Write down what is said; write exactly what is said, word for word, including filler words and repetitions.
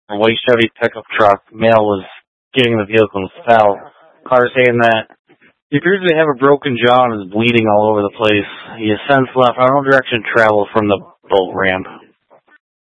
A white Chevy pickup truck. Male was getting in the vehicle and fell. Car saying that he appears to have a broken jaw and is bleeding all over the place. He has since left. I don't know direction of travel from the boat ramp.